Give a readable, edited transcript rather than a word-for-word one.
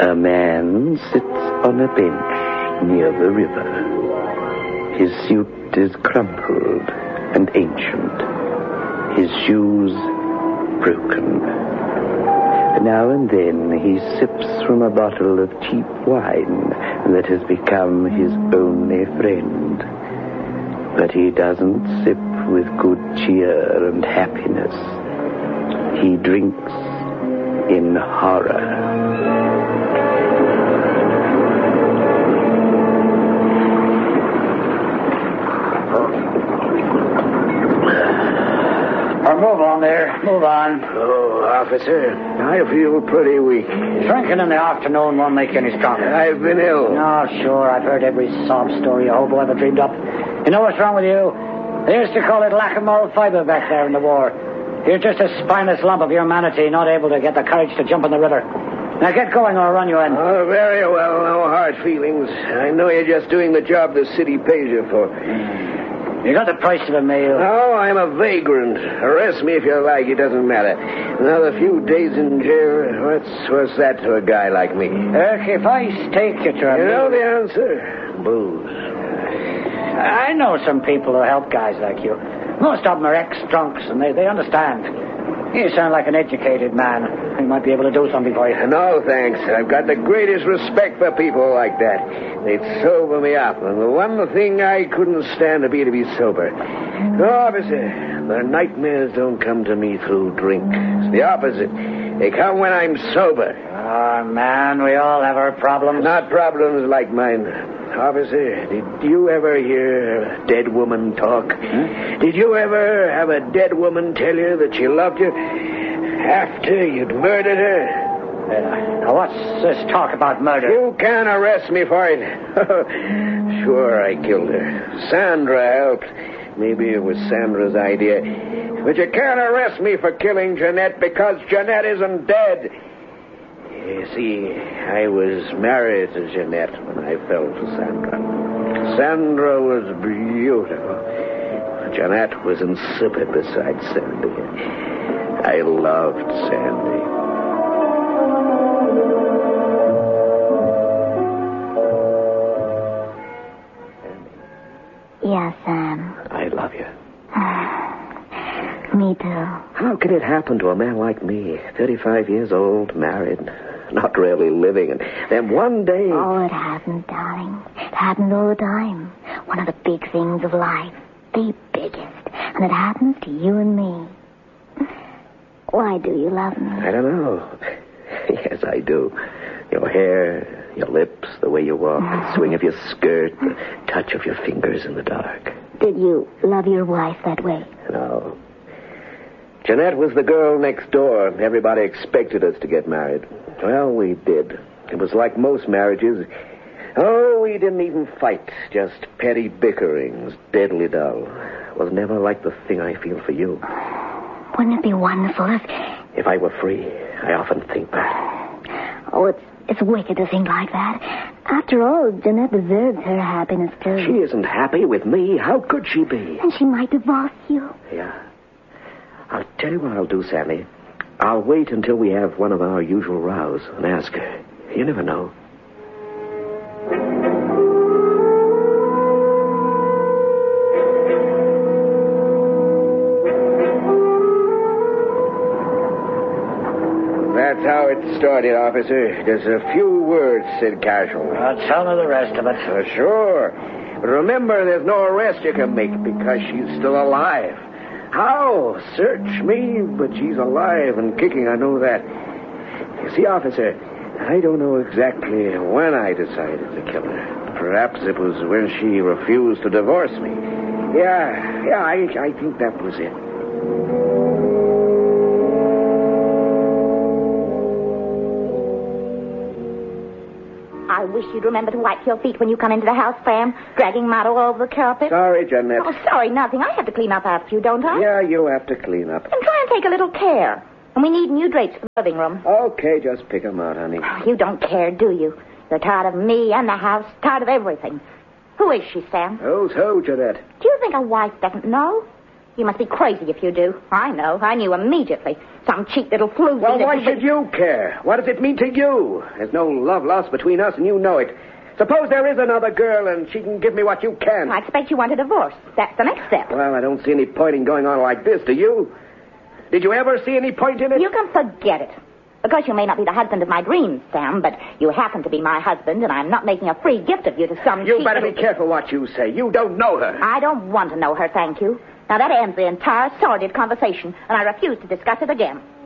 A man sits on a bench near the river. His suit is crumpled and ancient. His shoes broken. Now and then he sips from a bottle of cheap wine that has become his only friend. But he doesn't sip with good cheer and happiness. He drinks in horror. Move on there. Move on. Oh, officer, I feel pretty weak. Drinking in the afternoon won't make you any stronger. I've been ill. No, sure. I've heard every sob story a hobo ever dreamed up. You know what's wrong with you? They used to call it lack of moral fiber back there in the war. You're just a spineless lump of humanity, not able to get the courage to jump in the river. Now get going or I'll run you in. Oh, very well. No hard feelings. I know you're just doing the job the city pays you for. You got the price of a meal. Oh, I'm a vagrant. Arrest me if you like. It doesn't matter. Another few days in jail. What's that to a guy like me? If I stake you to a You know meal... the answer? Booze. I know some people who help guys like you. Most of them are ex-drunks, and they understand. You sound like an educated man. He might be able to do something for you. No, thanks. I've got the greatest respect for people like that. They'd sober me up, and the one thing I couldn't stand to be sober. No, officer, the nightmares don't come to me through drink. It's the opposite. They come when I'm sober. Oh, man, we all have our problems. Not problems like mine. Officer, did you ever hear a dead woman talk? Did you ever have a dead woman tell you that she loved you after you'd murdered her? Now, what's this talk about murder? You can't arrest me for it. Sure, I killed her. Sandra helped. Maybe it was Sandra's idea. But you can't arrest me for killing Jeanette because Jeanette isn't dead. You see, I was married to Jeanette when I fell for Sandra. Sandra was beautiful. Jeanette was insipid beside Sandy. I loved Sandy. Yes, Sam. I love you. Me too. How could it happen to a man like me, 35 years old, married, not really living, and then one day... Oh, it happens, darling. It happens all the time. One of the big things of life. The biggest. And it happens to you and me. Why do you love me? I don't know. Yes, I do. Your hair, your lips, the way you walk, the swing of your skirt, the touch of your fingers in the dark. Did you love your wife that way? No. Jeanette was the girl next door. Everybody expected us to get married. Well, we did. It was like most marriages. Oh, we didn't even fight. Just petty bickerings, deadly dull. It was never like the thing I feel for you. Wouldn't it be wonderful If I were free, I often think that. Oh, it's wicked to think like that. After all, Jeanette deserves her happiness, too. She isn't happy with me. How could she be? And she might divorce you. Yeah. I'll tell you what I'll do, Sammy. I'll wait until we have one of our usual rows and ask her. You never know. That's how it started, officer. Just a few words, said Casual. Tell me the rest of it. Sure. But remember, there's no arrest you can make because she's still alive. How? Search me, but she's alive and kicking, I know that. You see, officer, I don't know exactly when I decided to kill her. Perhaps it was when she refused to divorce me. Yeah, I think that was it. I wish you'd remember to wipe your feet when you come into the house, Sam. Dragging mud all over the carpet. Sorry, Jeanette. Oh, sorry, nothing. I have to clean up after you, don't I? Yeah, you have to clean up. And try and take a little care. And we need new drapes for the living room. Okay, just pick them out, honey. Oh, you don't care, do you? You're tired of me and the house, tired of everything. Who is she, Sam? Oh, so, Jeanette. Do you think a wife doesn't know? You must be crazy if you do. I know. I knew immediately. Some cheap little floozy. Well, why should you care? What does it mean to you? There's no love lost between us, and you know it. Suppose there is another girl, and she can give me what you can. I expect you want a divorce. That's the next step. Well, I don't see any point in going on like this, do you? Did you ever see any point in it? You can forget it. Because you may not be the husband of my dreams, Sam, but you happen to be my husband, and I'm not making a free gift of you to some You cheap better little... be careful what you say. You don't know her. I don't want to know her, thank you. Now, that ends the entire sordid conversation, and I refuse to discuss it again.